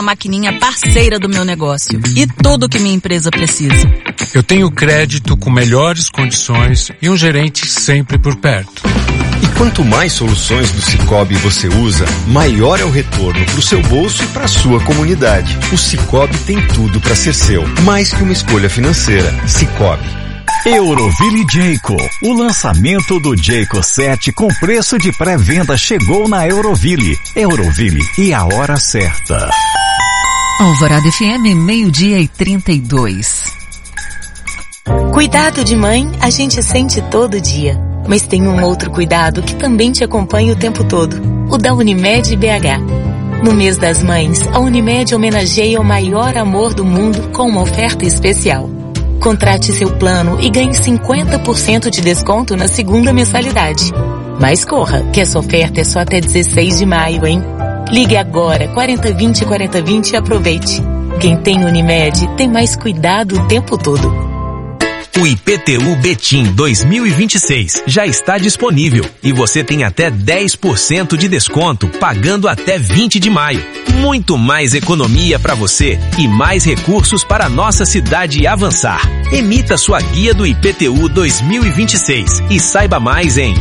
a maquininha parceira do meu negócio e tudo que minha empresa precisa. Eu tenho crédito com melhores condições e um gerente sempre por perto. E quanto mais soluções do Sicoob você usa, maior é o retorno para o seu bolso e para a sua comunidade. O Sicoob tem tudo para ser seu, mais que uma escolha financeira. Sicoob. Euroville Jayco. O lançamento do Jayco 7 com preço de pré-venda chegou na Euroville. Euroville e a hora certa. Alvorada FM, 12:32. Cuidado de mãe a gente sente todo dia. Mas tem um outro cuidado que também te acompanha o tempo todo. O da Unimed BH. No mês das mães, a Unimed homenageia o maior amor do mundo com uma oferta especial. Contrate seu plano e ganhe 50% de desconto na segunda mensalidade. Mas corra, que essa oferta é só até 16 de maio, hein? Ligue agora, 4020 4020 e aproveite. Quem tem Unimed tem mais cuidado o tempo todo. O IPTU Betim 2026 já está disponível e você tem até 10% de desconto pagando até 20 de maio. Muito mais economia para você e mais recursos para a nossa cidade avançar. Emita sua guia do IPTU 2026 e saiba mais em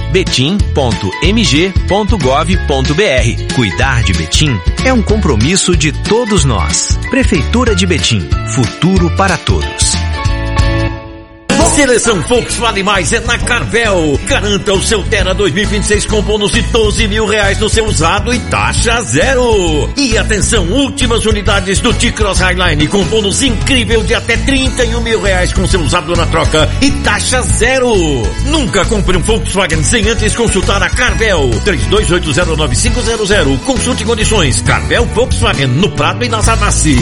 betim.mg.gov.br. Cuidar de Betim é um compromisso de todos nós. Prefeitura de Betim, futuro para todos. Seleção Volkswagen Mais é na Carvel. Garanta o seu Terra 2026 com bônus de R$12 mil no seu usado e taxa zero. E atenção, últimas unidades do T-Cross Highline com bônus incrível de até R$31 mil com seu usado na troca e taxa zero. Nunca compre um Volkswagen sem antes consultar a Carvel. 32809500. Consulte condições. Carvel Volkswagen no Prado e na Zanassi.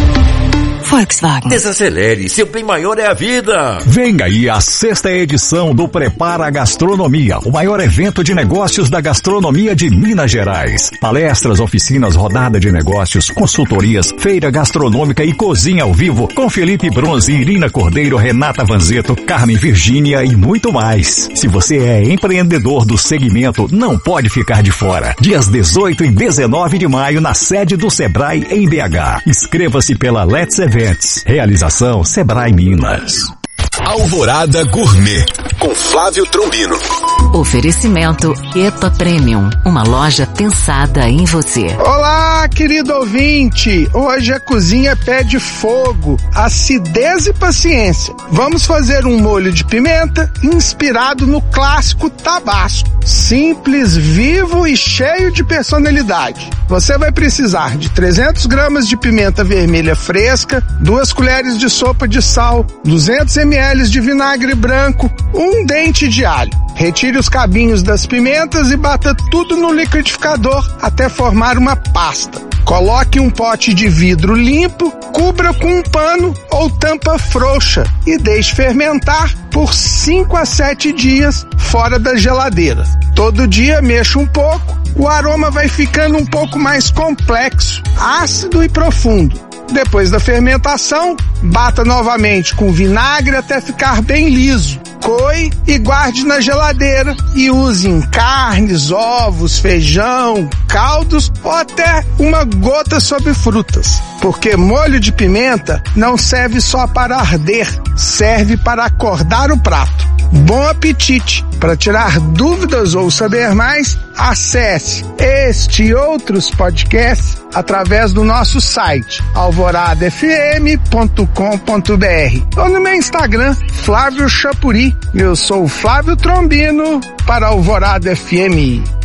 Volkswagen. Desacelere, seu bem maior é a vida. Venha aí a 6ª edição do Prepara Gastronomia, o maior evento de negócios da gastronomia de Minas Gerais. Palestras, oficinas, rodada de negócios, consultorias, feira gastronômica e cozinha ao vivo com Felipe Bronze, Irina Cordeiro, Renata Vanzeto, Carmen Virgínia e muito mais. Se você é empreendedor do segmento, não pode ficar de fora. Dias 18 e 19 de maio na sede do Sebrae em BH. Inscreva-se pela Let's Events. Realização Sebrae Minas. Alvorada Gourmet com Flávio Trombino. Oferecimento EPA Premium, uma loja pensada em você. Olá, querido ouvinte. Hoje a cozinha pede fogo, acidez e paciência. Vamos fazer um molho de pimenta inspirado no clássico Tabasco. Simples, vivo e cheio de personalidade. Você vai precisar de 300 gramas de pimenta vermelha fresca, 2 colheres de sopa de sal, 200 ml de vinagre branco, 1 dente de alho. Retire os cabinhos das pimentas e bata tudo no liquidificador até formar uma pasta. Coloque um pote de vidro limpo, cubra com um pano ou tampa frouxa e deixe fermentar por 5 a 7 dias fora da geladeira. Todo dia mexa um pouco, o aroma vai ficando um pouco mais complexo, ácido e profundo. Depois da fermentação, bata novamente com vinagre até ficar bem liso. Coe e guarde na geladeira e use em carnes, ovos, feijão, caldos ou até uma gota sobre frutas. Porque molho de pimenta não serve só para arder, serve para acordar o prato. Bom apetite! Para tirar dúvidas ou saber mais, acesse este e outros podcasts através do nosso site alvoradafm.com.br ou no meu Instagram, Flávio Chapuri. Eu sou o Flávio Trombino para Alvorada FM.